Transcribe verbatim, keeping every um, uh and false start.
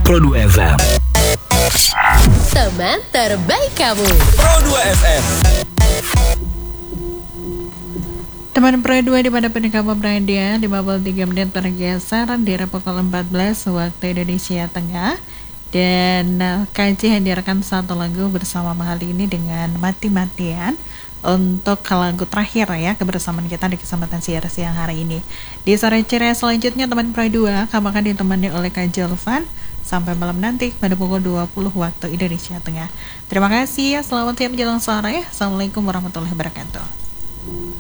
Pro dua F M. Teman terbaik kamu. Pro dua F M. Teman Pro dua di mana pun kamu berada, lima puluh tiga menit bergeser di pukul empat belas waktu Indonesia Tengah. Dan uh, K J hadirkan satu lagu bersama kali ini dengan Mati-Matian untuk lagu terakhir ya kebersamaan kita di kesempatan siar siang hari ini. Di sore ceria selanjutnya teman Pro dua kamu akan ditemani oleh Kak Julvan sampai malam nanti pada pukul dua puluh waktu Indonesia Tengah. Terima kasih ya, selamat siang menjelang sore. Assalamualaikum warahmatullahi wabarakatuh.